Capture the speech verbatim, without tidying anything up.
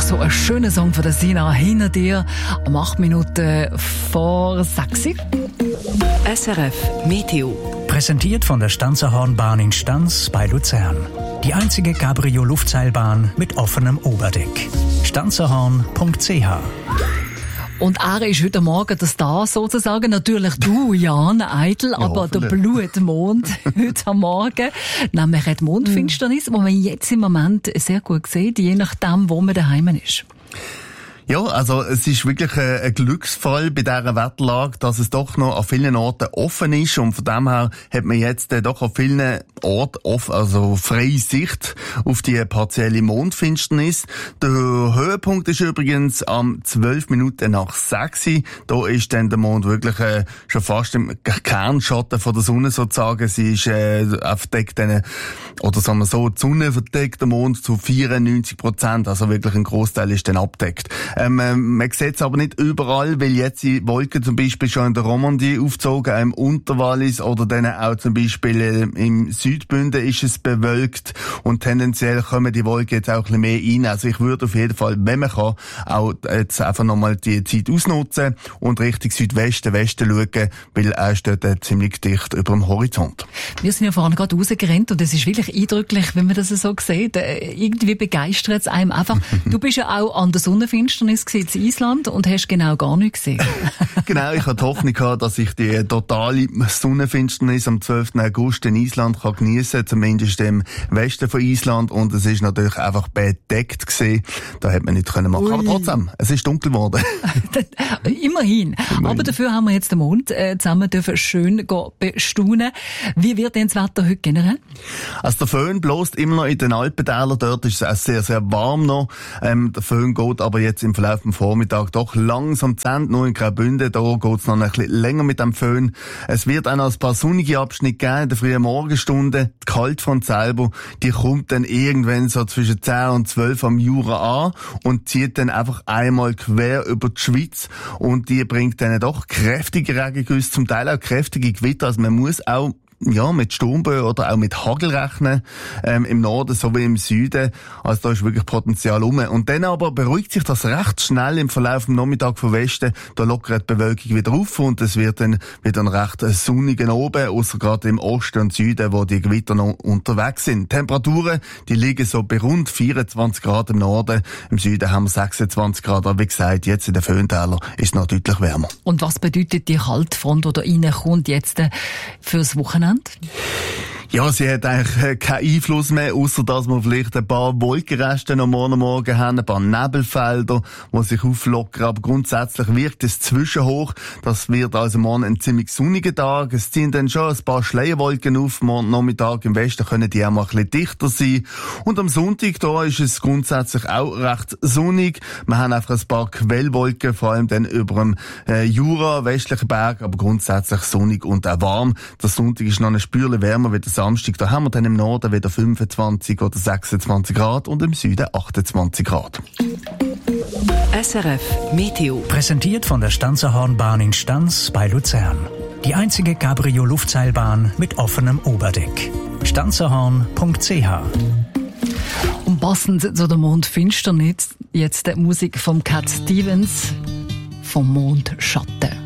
so ein schöner Song von der Sina hinter dir. Um acht Minuten vor sechs. S R F Meteo. Präsentiert von der Stanzerhornbahn in Stanz bei Luzern. Die einzige Cabrio-Luftseilbahn mit offenem Oberdeck. stanzerhorn punkt c h. Und er ist heute Morgen der Star sozusagen. Natürlich du, Jan Eidl, ja, aber der Blutmond heute am Morgen. Nämlich die Mondfinsternis, die man jetzt im Moment sehr gut sieht, je nachdem, wo man daheim ist. Ja, also es ist wirklich ein, ein Glücksfall bei dieser Wetterlage, dass es doch noch an vielen Orten offen ist und von dem her hat man jetzt äh, doch an vielen Orten offen, also freie Sicht auf die partielle Mondfinsternis. Der Höhepunkt ist übrigens am zwölf Minuten nach sechs. Da ist dann der Mond wirklich äh, schon fast im Kernschatten von der Sonne sozusagen. Sie ist äh, verdeckt, äh, oder sagen wir so, die Sonne verdeckt der Mond zu vierundneunzig Prozent, also wirklich ein Großteil ist dann abdeckt. Ähm, man sieht es aber nicht überall, weil jetzt die Wolken zum Beispiel schon in der Romandie aufgezogen, im Unterwallis oder dann auch zum Beispiel äh, im Südbünden ist es bewölkt und tendenziell kommen die Wolken jetzt auch ein bisschen mehr rein. Also ich würde auf jeden Fall, wenn man kann, auch jetzt einfach nochmal die Zeit ausnutzen und Richtung Südwesten, Westen schauen, weil er steht äh, ziemlich dicht über dem Horizont. Wir sind ja vorhin gerade rausgerannt und es ist wirklich eindrücklich, wenn man das so sieht. Äh, irgendwie begeistert es einem einfach. Du bist ja auch an der Sonnenfinsternis in Island und hast genau gar nichts gesehen. Genau, ich hatte die Hoffnung gehabt, dass ich die totale Sonnenfinsternis am zwölften August in Island kann geniessen, zumindest im Westen von Island, und es ist natürlich einfach bedeckt gewesen. Da hätte man nicht können machen. Ui. Aber trotzdem, es ist dunkel geworden. Immerhin. Immerhin. Aber dafür haben wir jetzt den Mond äh, zusammen dürfen schön bestaunen. Wie wird denn das Wetter heute generell? Also der Föhn bläst immer noch in den Alpentälern. Dort ist es auch sehr, sehr warm noch. Ähm, der Föhn geht aber jetzt im Verlauf des Vormittags doch langsam zu Ende. Nur in Graubünden, da geht es noch ein bisschen länger mit dem Föhn. Es wird auch noch ein paar sonnige Abschnitte geben in der frühen Morgenstunde. Die Kaltfront selber, die kommt dann irgendwann so zwischen zehn und zwölf am Jura an und zieht dann einfach einmal quer über die Schweiz. Und die bringt dann doch kräftige Regengüsse, zum Teil auch kräftige Gewitter. Also man muss auch ja, mit Sturmböen oder auch mit Hagel rechnen, ähm, im Norden sowie im Süden. Also da ist wirklich Potenzial rum. Und dann aber beruhigt sich das recht schnell im Verlauf des Nachmittags von Westen. Da lockert die Bewölkung wieder auf und es wird dann wieder ein recht sonnigen Oben, ausser gerade im Osten und Süden, wo die Gewitter noch unterwegs sind. Temperaturen, die liegen so bei rund vierundzwanzig Grad im Norden. Im Süden haben wir sechsundzwanzig Grad. Aber wie gesagt, jetzt in den Föhntälern ist es noch deutlich wärmer. Und was bedeutet die Kaltfront, die da reinkommt jetzt äh, fürs Wochenende? Ja, sie hat eigentlich keinen Einfluss mehr, außer dass wir vielleicht ein paar Wolkenreste am Morgen, Morgen haben, ein paar Nebelfelder, die sich auflockern. Aber grundsätzlich wirkt es zwischenhoch. Das wird also morgen ein ziemlich sonniger Tag. Es ziehen dann schon ein paar Schleierwolken auf. Morgen Nachmittag im Westen können die auch mal ein bisschen dichter sein. Und am Sonntag, da ist es grundsätzlich auch recht sonnig. Wir haben einfach ein paar Quellwolken, vor allem dann über dem äh, Jura, westlichen Berg, aber grundsätzlich sonnig und auch warm. Der Sonntag ist noch ein Spürchen wärmer wie der Samstag. Da haben wir dann im Norden wieder fünfundzwanzig oder sechsundzwanzig Grad und im Süden achtundzwanzig Grad. S R F Meteo. Präsentiert von der Stanzerhornbahn in Stanz bei Luzern. Die einzige Cabrio-Luftseilbahn mit offenem Oberdeck. stanzerhorn punkt c h. Und passend zu der Mondfinsternis jetzt die Musik von Cat Stevens vom Mondschatten.